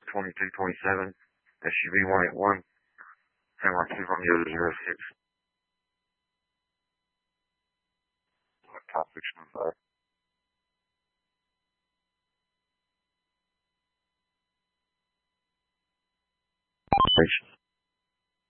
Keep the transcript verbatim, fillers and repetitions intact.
twenty-two twenty-seven, S U V one eighty-one, Samurai two Romeo zero six. Top six one five. Station.